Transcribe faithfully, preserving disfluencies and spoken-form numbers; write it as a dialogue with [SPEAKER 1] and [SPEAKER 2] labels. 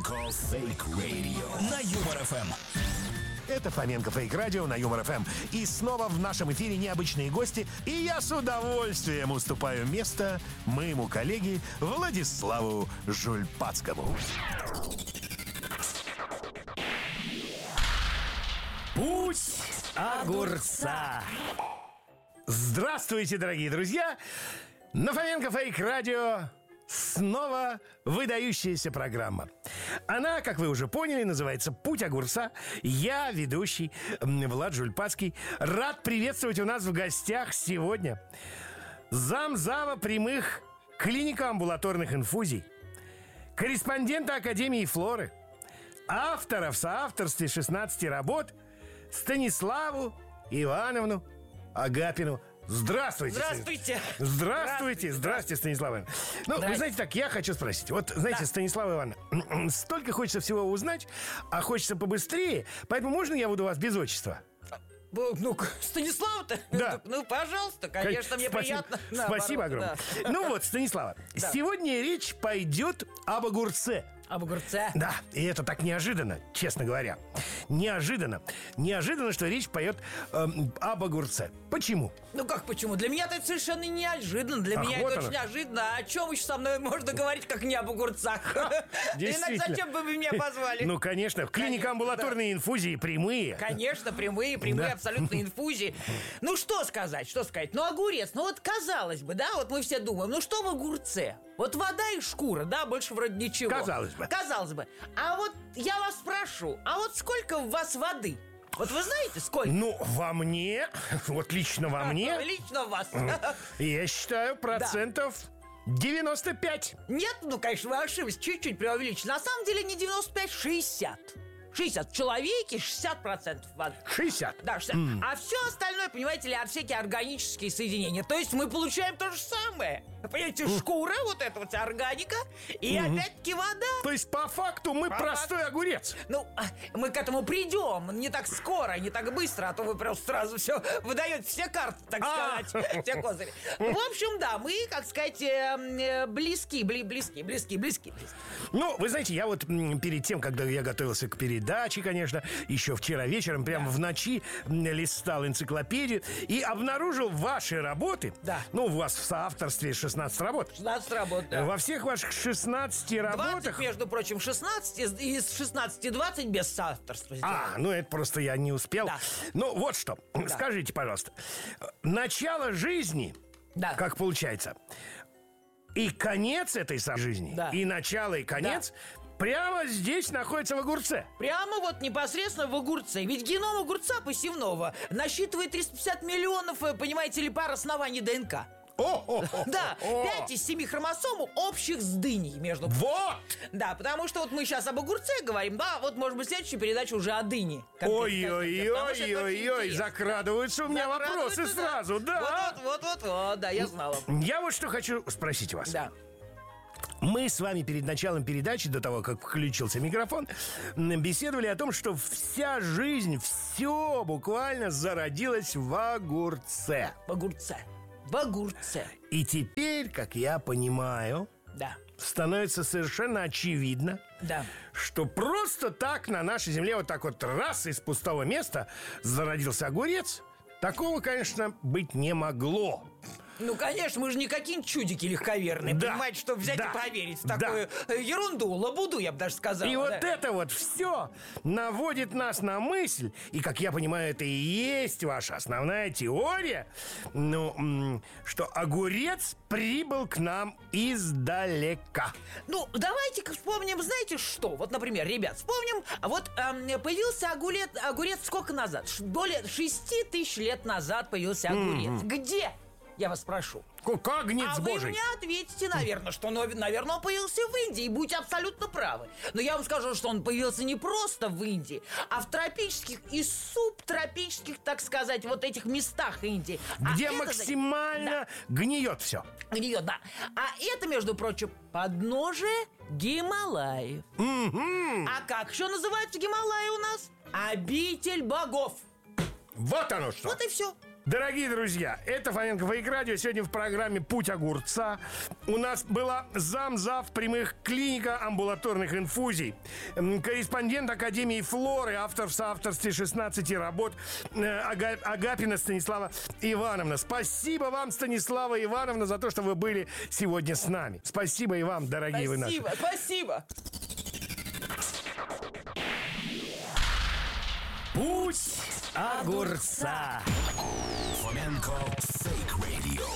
[SPEAKER 1] Фоменко Фейк Радио на Юмор эф эм.
[SPEAKER 2] Это Фоменко Фейк Радио на Юмор эф эм. И снова в нашем эфире необычные гости. И я с удовольствием уступаю место моему коллеге Владиславу Жульпацкому. Путь огурца. Здравствуйте, дорогие друзья! На Фоменко Фейк Радио снова выдающаяся программа. Она, как вы уже поняли, называется «Путь огурца». Я, ведущий Влад Жульпацкий, рад приветствовать у нас в гостях сегодня замзава прямых клинико-амбулаторных инфузий, корреспондента Академии флоры, автора в соавторстве шестнадцати работ Станиславу Ивановну Агапину. Здравствуйте.
[SPEAKER 3] Здравствуйте.
[SPEAKER 2] Здравствуйте. Здравствуйте, Здравствуйте Станислав Иванович. Ну, вы знаете так, я хочу спросить. Вот, знаете, да. Станислав Иванович, столько хочется всего узнать, а хочется побыстрее, поэтому можно я буду вас без отчества?
[SPEAKER 3] Ну, Станислав-то?
[SPEAKER 2] Да.
[SPEAKER 3] Ну, пожалуйста, конечно, мне
[SPEAKER 2] Спасибо.
[SPEAKER 3] приятно.
[SPEAKER 2] Спасибо
[SPEAKER 3] Наоборот,
[SPEAKER 2] огромное.
[SPEAKER 3] да.
[SPEAKER 2] Ну вот, Станислава,
[SPEAKER 3] Да.
[SPEAKER 2] сегодня речь пойдет об огурце.
[SPEAKER 3] Об огурце?
[SPEAKER 2] Да, и это так неожиданно, честно говоря. Неожиданно. Неожиданно, что речь пойдет эм, об огурце. Почему?
[SPEAKER 3] Ну как почему? Для меня это совершенно неожиданно. Для
[SPEAKER 2] Ах,
[SPEAKER 3] меня
[SPEAKER 2] вот
[SPEAKER 3] это
[SPEAKER 2] оно.
[SPEAKER 3] очень неожиданно. О чем еще со мной можно говорить, как не об огурцах?
[SPEAKER 2] Действительно.
[SPEAKER 3] Иначе зачем бы вы меня позвали?
[SPEAKER 2] Ну, конечно, клинико-амбулаторные инфузии прямые.
[SPEAKER 3] Конечно, прямые, прямые
[SPEAKER 2] Да.
[SPEAKER 3] абсолютно инфузии. Ну, что сказать, что сказать? Ну, огурец, ну вот казалось бы, да, вот мы все думаем, ну что в огурце? Вот вода и шкура, да, больше вроде ничего.
[SPEAKER 2] Казалось бы.
[SPEAKER 3] Казалось бы. А вот я вас спрошу, а вот сколько в вас воды? Вот вы знаете, сколько?
[SPEAKER 2] Ну, во мне, вот лично во мне,
[SPEAKER 3] Лично в вас.
[SPEAKER 2] я считаю, процентов девяносто пять.
[SPEAKER 3] Нет, ну, конечно, вы ошиблись, чуть-чуть преувеличили. На самом деле не девяносто пять, шестьдесят. шестьдесят. В человеке шестьдесят процентов воды.
[SPEAKER 2] шестьдесят.
[SPEAKER 3] Да, шестьдесят. А все остальное, понимаете ли, всякие органические соединения. То есть мы получаем то же самое. Понимаете, шкура, вот эта вот органика, и опять-таки вода.
[SPEAKER 2] То есть, по факту, мы
[SPEAKER 3] По
[SPEAKER 2] простой огурец.
[SPEAKER 3] Ну, мы к этому придем не так скоро, не так быстро, а то вы просто сразу все выдаете, все карты, так
[SPEAKER 2] А.
[SPEAKER 3] сказать, все козыри. В общем, да, мы, как сказать, э, э, близки, бли- близки, близки, близки, близки.
[SPEAKER 2] Ну, вы знаете, я вот м, перед тем, когда я готовился к передаче, конечно, еще вчера вечером, прямо в ночи м, листал энциклопедию и обнаружил ваши работы.
[SPEAKER 3] Да.
[SPEAKER 2] Ну, у вас в соавторстве шестнадцать работ.
[SPEAKER 3] шестнадцать работ, да.
[SPEAKER 2] Во всех ваших шестнадцати
[SPEAKER 3] двадцать,
[SPEAKER 2] работах...
[SPEAKER 3] между прочим, шестнадцать, из, из шестнадцати двадцать без соавторства сделано.
[SPEAKER 2] А, ну это просто я не успел.
[SPEAKER 3] Да.
[SPEAKER 2] Ну, вот что. Скажите, пожалуйста, начало жизни,
[SPEAKER 3] Да.
[SPEAKER 2] как получается, и конец этой самой жизни,
[SPEAKER 3] Да.
[SPEAKER 2] и начало, и конец прямо здесь находится в огурце.
[SPEAKER 3] Прямо вот непосредственно в огурце. Ведь геном огурца посевного насчитывает триста пятьдесят миллионов, э, понимаете ли, пар оснований ДНК.
[SPEAKER 2] О,
[SPEAKER 3] Да, пять из семи хромосом общих с дыней, между прочим.
[SPEAKER 2] Вот!
[SPEAKER 3] Да, потому что вот мы сейчас об огурце говорим, да, вот, может быть, следующая передача уже о дыне.
[SPEAKER 2] Ой-ой-ой-ой-ой, закрадываются у меня вопросы сразу, да.
[SPEAKER 3] Вот-вот-вот-вот, да, я знала.
[SPEAKER 2] Я вот что хочу спросить вас.
[SPEAKER 3] Да.
[SPEAKER 2] Мы с вами перед началом передачи, до того, как включился микрофон, м, беседовали о том, что вся жизнь, все буквально зародилось в огурце.
[SPEAKER 3] В огурце. В огурце.
[SPEAKER 2] И теперь, как я понимаю,
[SPEAKER 3] Да.
[SPEAKER 2] становится совершенно очевидно,
[SPEAKER 3] Да.
[SPEAKER 2] что просто так на нашей земле вот так вот раз из пустого места зародился огурец. Такого, конечно, быть не могло.
[SPEAKER 3] Ну, конечно, мы же не какие-нибудь чудики легковерные,
[SPEAKER 2] Да.
[SPEAKER 3] понимаете, чтобы взять
[SPEAKER 2] Да.
[SPEAKER 3] и поверить в
[SPEAKER 2] Да.
[SPEAKER 3] такую э, ерунду, лабуду, я бы даже сказал.
[SPEAKER 2] И
[SPEAKER 3] да.
[SPEAKER 2] вот это вот все наводит нас на мысль, и, как я понимаю, это и есть ваша основная теория, ну, м, что огурец прибыл к нам издалека.
[SPEAKER 3] Ну, давайте-ка вспомним, знаете что? Вот, например, ребят, вспомним, вот эм, появился огурец, огурец сколько назад? Ш- Более шести тысяч лет назад появился огурец. Где? Я вас спрошу.
[SPEAKER 2] Как огнец
[SPEAKER 3] А вы
[SPEAKER 2] божий.
[SPEAKER 3] мне ответите, наверное, что, ну, наверное, он появился в Индии, и будете абсолютно правы. Но я вам скажу, что он появился не просто в Индии, а в тропических и субтропических, так сказать, вот этих местах Индии. А
[SPEAKER 2] Где
[SPEAKER 3] это,
[SPEAKER 2] максимально гниет все.
[SPEAKER 3] Да, гниет, да. А это, между прочим, подножие Гималаев. А как еще называются Гималаи у нас? Обитель богов.
[SPEAKER 2] Вот оно что.
[SPEAKER 3] Вот и все.
[SPEAKER 2] Дорогие друзья, это Фоменко Фейк Радио. Сегодня в программе «Путь огурца» у нас была замзав прямых клиника амбулаторных инфузий, корреспондент Академии флоры, автор в соавторстве шестнадцати работ Ага, Агапина Станислава Ивановна. Спасибо вам, Станислава Ивановна, за то, что вы были сегодня с нами. Спасибо и вам, дорогие вы наши.
[SPEAKER 3] Спасибо, спасибо.
[SPEAKER 2] Путь огурца.
[SPEAKER 1] Фоменко Фейк